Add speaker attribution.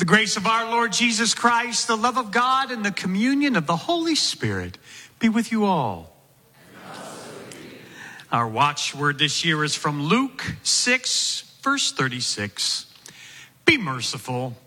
Speaker 1: The grace of our Lord Jesus Christ, the love of God, and the communion of the Holy Spirit be with you all. Our watchword this year is from Luke 6, verse 36. Be merciful,